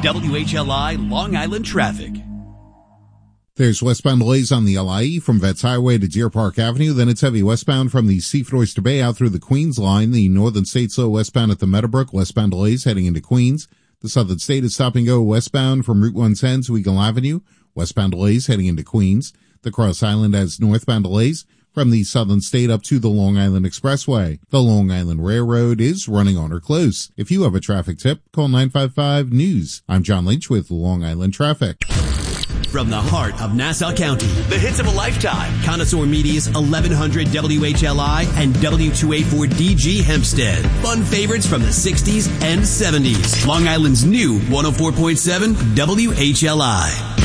WHLI Long Island traffic. There's westbound delays on the LIE from Vets Highway to Deer Park Avenue. Then it's heavy westbound from the Seaford Oyster Bay out through the Queens line. The Northern State slow westbound at the Meadowbrook. Westbound delays heading into Queens. The Southern State is stop and go westbound from Route 110 to Eagle Avenue. Westbound delays heading into Queens. The Cross Island has northbound delays from the Southern State up to the Long Island Expressway. The Long Island Railroad is running on or close. If you have a traffic tip, call 955-NEWS. I'm John Lynch with Long Island Traffic. From the heart of Nassau County, the hits of a lifetime. Connoisseur Media's 1100 WHLI and W284DG Hempstead. Fun favorites from the 60s and 70s. Long Island's new 104.7 WHLI.